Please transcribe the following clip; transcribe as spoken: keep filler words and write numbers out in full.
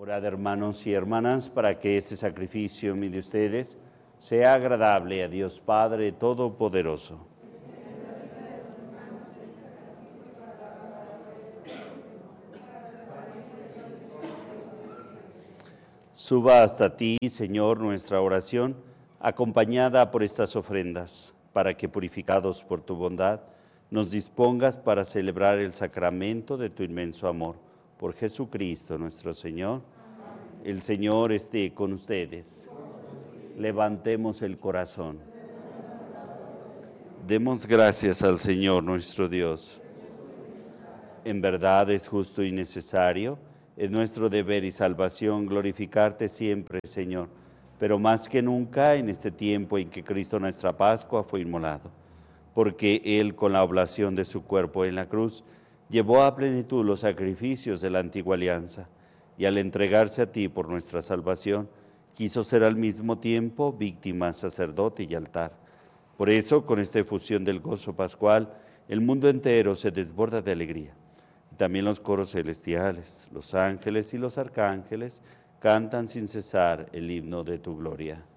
Orad, hermanos y hermanas, para que este sacrificio mío de ustedes sea agradable a Dios Padre Todopoderoso. Suba hasta ti, Señor, nuestra oración, acompañada por estas ofrendas, para que, purificados por tu bondad, nos dispongas para celebrar el sacramento de tu inmenso amor. Por Jesucristo nuestro Señor. Amén. El Señor esté con ustedes. Levantemos el corazón. Demos gracias al Señor nuestro Dios. En verdad es justo y necesario, es nuestro deber y salvación glorificarte siempre, Señor, pero más que nunca en este tiempo en que Cristo nuestra Pascua fue inmolado, porque Él, con la oblación de su cuerpo en la cruz, llevó a plenitud los sacrificios de la antigua alianza, y al entregarse a ti por nuestra salvación, quiso ser al mismo tiempo víctima, sacerdote y altar. Por eso, con esta efusión del gozo pascual, el mundo entero se desborda de alegría. Y también los coros celestiales, los ángeles y los arcángeles cantan sin cesar el himno de tu gloria.